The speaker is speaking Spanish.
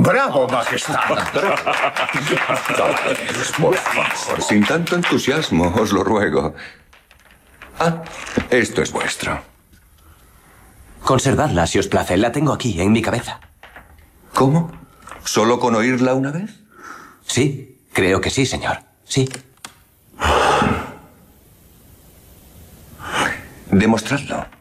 ¡Bravo, Majestad! Por favor, sin tanto entusiasmo, os lo ruego. Ah, esto es vuestro. Conservadla, si os place. La tengo aquí, en mi cabeza. ¿Cómo? ¿Solo con oírla una vez? Sí, creo que sí, señor. Sí. Demostradlo.